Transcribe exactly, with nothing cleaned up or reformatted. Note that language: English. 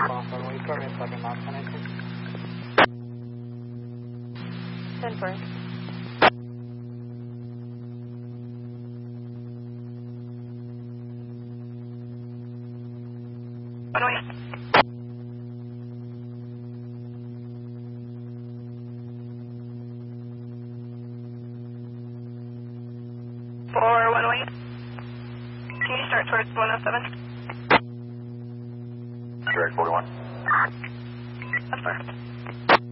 Runway seven seven knots, can I take? ten four. Runway. Four one way. Can you start towards one oh seven? Direct forty-one. That's fine.